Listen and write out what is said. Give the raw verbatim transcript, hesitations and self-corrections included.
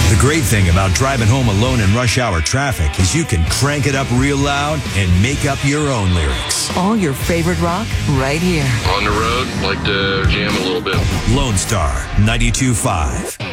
The great thing about driving home alone in rush hour traffic is you can crank it up real loud and make up your own lyrics. All your favorite rock right here. On the road, like to jam a little bit. Lone Star ninety-two point five.